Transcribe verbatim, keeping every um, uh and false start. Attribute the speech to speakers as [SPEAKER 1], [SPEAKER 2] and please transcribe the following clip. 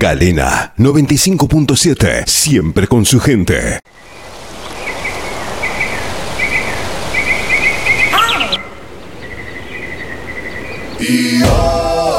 [SPEAKER 1] Galena noventa y cinco punto siete, siempre con su gente.
[SPEAKER 2] Y oh.